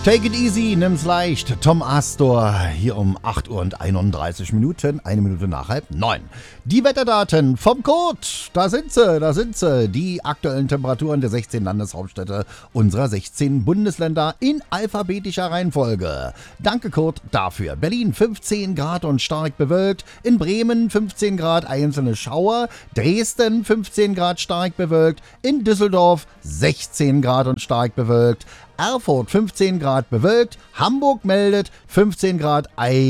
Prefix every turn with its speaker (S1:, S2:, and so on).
S1: Take it easy, nimm's leicht. Tom Astor hier um 8 Uhr und 31 Minuten, 1 Minute nach 8:30. Die Wetterdaten vom Kurt, da sind sie. Die aktuellen Temperaturen der 16 Landeshauptstädte unserer 16 Bundesländer in alphabetischer Reihenfolge. Danke Kurt dafür. Berlin 15 Grad und stark bewölkt. In Bremen 15 Grad, einzelne Schauer. Dresden 15 Grad stark bewölkt. In Düsseldorf 16 Grad und stark bewölkt. Erfurt 15 Grad bewölkt, Hamburg meldet 15 Grad